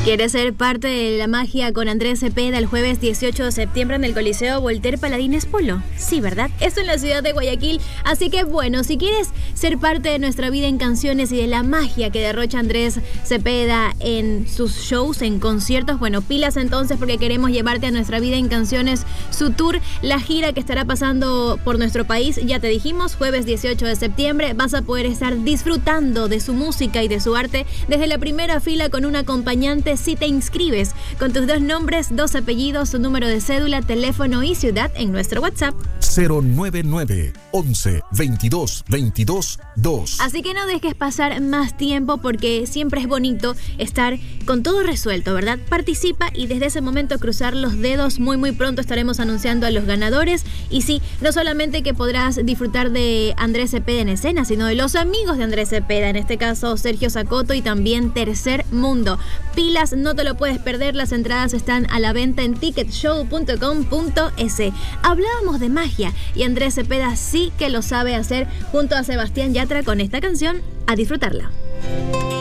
¿Quieres ser parte de la magia con Andrés Cepeda el jueves 18 de septiembre en el Coliseo Voltaire Paladines Polo? Sí, ¿verdad? Esto en la ciudad de Guayaquil. Así que bueno, si quieres ser parte de nuestra vida en canciones y de la magia que derrocha Andrés Cepeda en sus shows, en conciertos, bueno, pilas entonces, porque queremos llevarte a nuestra vida en canciones, su tour, la gira que estará pasando por nuestro país. Ya te dijimos, jueves 18 de septiembre vas a poder estar disfrutando de su música y de su arte desde la primera fila con un acompañante si te inscribes con tus 2 nombres, 2 apellidos, su número de cédula, teléfono y ciudad en nuestro WhatsApp 099 11 22 22 2. Así que no dejes pasar más tiempo, porque siempre es bonito estar con todo resuelto, ¿verdad? Participa y desde ese momento cruzar los dedos. Muy pronto estaremos anunciando a los ganadores. Y sí, no solamente que podrás disfrutar de Andrés Cepeda en escena, sino de los amigos de Andrés Cepeda, en este caso Sergio Sacoto y también Tercer Mundo. Pilas, no te lo puedes perder. Las entradas están a la venta en ticketshow.com.es. Hablábamos de magia y Andrés Cepeda sí que lo sabe hacer junto a Sebastián Yatra con esta canción. A disfrutarla.